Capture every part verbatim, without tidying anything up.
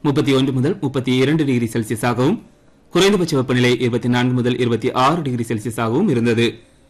முப்பத்தி ஒன்று முதல் முப்பத்தி இரண்டு டிகிரி செல்சியஸாகவும் குறைந்தபட்ச வெப்பநிலை இருபத்தி நான்கு முதல் இருபத்தி ஆறு டிகிரி செல்சியஸாகவும் இருந்தது.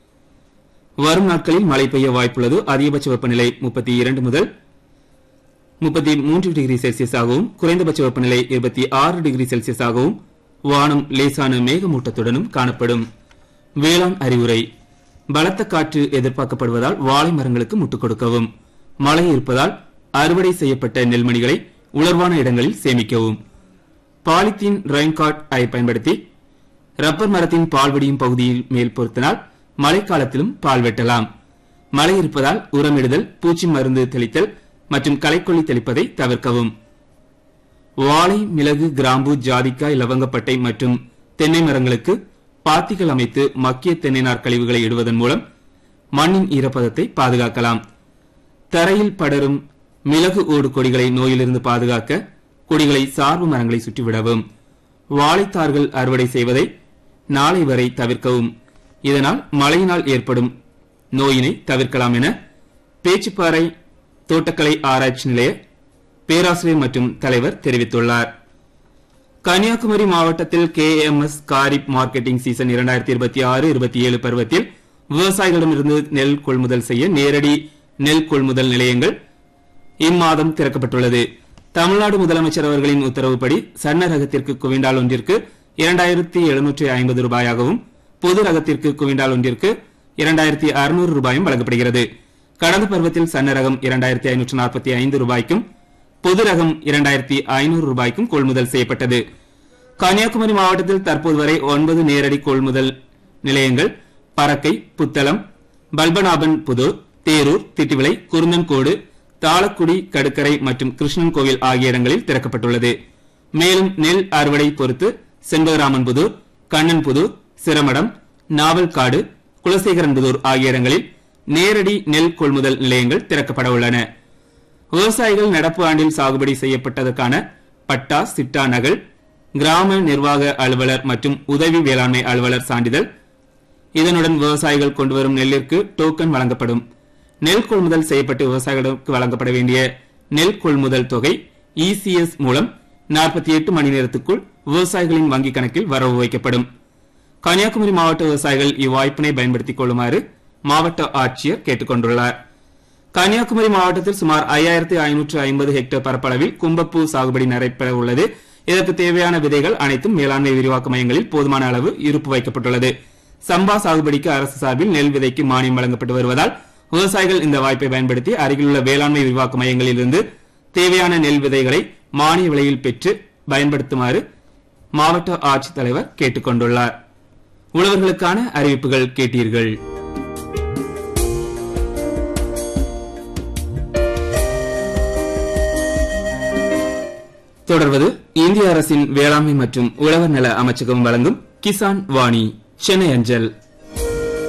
வரும் நாட்களில் மழை பெய்ய வாய்ப்புள்ளது. அதிகபட்ச வெப்பநிலை முப்பத்தி இரண்டு முதல் முப்பத்தி மூன்று டிகிரி செல்சியஸாகவும் குறைந்தபட்ச வெப்பநிலை இருபத்தி ஆறு டிகிரி செல்சியஸாகவும் வானம் லேசான மேகமூட்டத்துடனும் காணப்படும். வேளாண் அறிவுரை. பலத்த காற்று எதிர்பார்க்கப்படுவதால் வாழை மரங்களுக்கு முட்டுக் கொடுக்கவும். மழை இருப்பதால் அறுவடை செய்யப்பட்ட நெல்மணிகளை உலர்வான இடங்களில் சேமிக்கவும். பாலித்தீன் ரெயின்காட் ஐ பயன்படுத்தி ரப்பர் மரத்தின் பால் வெடியும் பகுதியில் மேல் பொருத்தினால் மழைக்காலத்திலும் பால் வெட்டலாம். மழை இருப்பதால் உரமிடுதல், பூச்சி மருந்து தெளித்தல் மற்றும் களைக்கொல்லி தெளிப்பதை தவிர்க்கவும். வாழை, மிளகு, கிராம்பு, ஜாதிக்காய், லவங்கப்பட்டை மற்றும் தென்னை மரங்களுக்கு பாத்திகள் அமைத்து மக்கிய தென்னை நார் கழிவுகளை இடுவதன் மூலம் மண்ணின் ஈரப்பதத்தை பாதுகாக்கலாம். தரையில் படரும் மிளகு ஓடு கொடிகளை நோயிலிருந்து பாதுகாக்க கொடிகளை சார்பு மரங்களை சுற்றிவிடவும். வாழைத்தார்கள் அறுவடை செய்வதை நாளை வரை தவிர்க்கவும். இதனால் மழையினால் ஏற்படும் நோயினை தவிர்க்கலாம் என பேச்சுப்பாறை தோட்டக்கலை ஆராய்ச்சி நிலைய பேராசிரியர் மற்றும் தலைவர் தெரிவித்துள்ளார். கன்னியாகுமரி மாவட்டத்தில் K M S kharif marketing season இரண்டாயிரத்தி இருபத்தி ஆறு இருபத்தி ஏழு பருவத்தில் விவசாயிகளிடமிருந்து நெல் கொள்முதல் செய்ய நேரடி நெல் கொள்முதல் நிலையங்கள் இம்மாதம் திறக்கப்பட்டுள்ளது. தமிழ்நாடு முதலமைச்சர் அவர்களின் உத்தரவுப்படி சன்ன ரகத்திற்கு குவிண்டால் ஒன்றிற்கு இரண்டாயிரத்தி எழுநூற்றி ஐம்பது ரூபாயாகவும் பொது ரகத்திற்கு குவிண்டால் ஒன்றிற்கு இரண்டாயிரத்தி அறுநூறு ரூபாயும் வழங்கப்படுகிறது. கடந்த பருவத்தில் சன்ன ரகம் இரண்டாயிரத்தி ஐநூற்று நாற்பத்தி ஐந்து ரூபாய்க்கும் பொது ரகம் இரண்டாயிரத்தி ஐநூறு ரூபாய்க்கும் கொள்முதல் செய்யப்பட்டது. கன்னியாகுமரி மாவட்டத்தில் தற்போது வரை ஒன்பது நேரடி கொள்முதல் நிலையங்கள் பறக்கை, புத்தளம், பல்பநாபன் புதூர், தேரூர், திட்டிவிளை, குருந்தன்கோடு, தாளக்குடி, கடுக்கரை மற்றும் கிருஷ்ணன் கோவில் ஆகிய இடங்களில் திறக்கப்பட்டுள்ளது. மேலும் நெல் அறுவடை பொறுத்து செண்பகராமன்புதூர், கண்ணன்புதூர், சிரமடம், நாவல்காடு, குலசேகரன்புதூர் ஆகிய இடங்களில் நேரடி நெல் கொள்முதல் நிலையங்கள் திறக்கப்பட உள்ளன. விவசாயிகள் நடப்பு ஆண்டில் சாகுபடி செய்யப்பட்டதற்கான பட்டா, சிட்டா நகல், கிராம நிர்வாக அலுவலர் மற்றும் உதவி வேளாண்மை அலுவலர் சான்றிதழ், இதனுடன் விவசாயிகள் கொண்டுவரும் நெல்லிற்கு டோக்கன் வழங்கப்படும். நெல் கொள்முதல் செய்யப்பட்டு விவசாயிகளுக்கு வழங்கப்பட வேண்டிய நெல் கொள்முதல் தொகை இ சி எஸ் மூலம் நாற்பத்தி எட்டு மணி நேரத்துக்குள் விவசாயிகளின் வங்கிக் கணக்கில் வரவு வைக்கப்படும். கன்னியாகுமரி மாவட்ட விவசாயிகள் இவ்வாய்ப்பினை பயன்படுத்திக் கொள்ளுமாறு மாவட்ட ஆட்சியர் கேட்டுக் கொண்டுள்ளார். கன்னியாகுமரி மாவட்டத்தில் சுமார் ஐயாயிரத்தி ஐநூற்று ஐம்பது ஹெக்டேர் பரப்பளவில் கும்பப்பூ சாகுபடி நடைபெற உள்ளது. இதற்கு தேவையான விதைகள் அனைத்தும் மேலாண்மை விரிவாக்க மையங்களில் போதுமான அளவு இருப்பு வைக்கப்பட்டுள்ளது. சம்பா சாகுபடிக்கு அரசு சார்பில் நெல் விதைக்கு மானியம் வழங்கப்பட்டு வருவதால் விவசாயிகள் இந்த வாய்ப்பை பயன்படுத்தி அருகிலுள்ள வேளாண்மை விரிவாக்க மையங்களில் இருந்து தேவையான நெல் விதைகளை மானிய விலையில் பெற்று பயன்படுத்துமாறு மாவட்ட ஆட்சித்தலைவர் கேட்டுக் கொண்டுள்ளார். உழவர்களுக்கான அறிவிப்புகள் கேட்டீர்கள். தொடர்வது இந்திய அரசின் வேளாண்மை மற்றும் உழவர் நல அமைச்சகம் வழங்கும் கிசான் வாணி சென்னை அஞ்சல்.